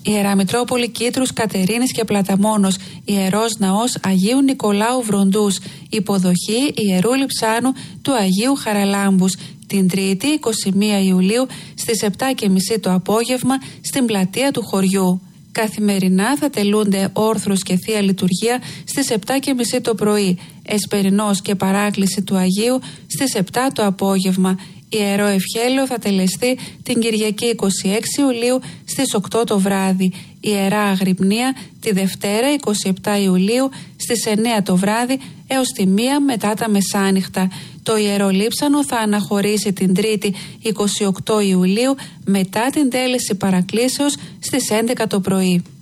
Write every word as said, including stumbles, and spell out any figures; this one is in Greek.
Ιερά Μητρόπολη Κήτρους, Κατερίνης και Πλαταμόνος, Ιερός Ναός Αγίου Νικολάου Βροντούς, υποδοχή Ιερού Λειψάνου του Αγίου Χαραλάμπους, την Τρίτη εικοστή πρώτη Ιουλίου στις επτά και μισή το απόγευμα στην πλατεία του χωριού. Καθημερινά θα τελούνται όρθρος και Θεία Λειτουργία στις επτά και μισή το πρωί, εσπερινός και παράκληση του Αγίου στις επτά το απόγευμα. Ιερό Ευχέλαιο θα τελεστεί την Κυριακή εικοστή έκτη Ιουλίου στις οκτώ το βράδυ. Ιερά Αγρυπνία τη Δευτέρα εικοστή εβδόμη Ιουλίου στις εννέα το βράδυ έως τη μία μετά τα μεσάνυχτα. Το Ιερό Λείψανο θα αναχωρήσει την Τρίτη εικοστή όγδοη Ιουλίου μετά την τέλεση παρακλήσεως στις έντεκα το πρωί.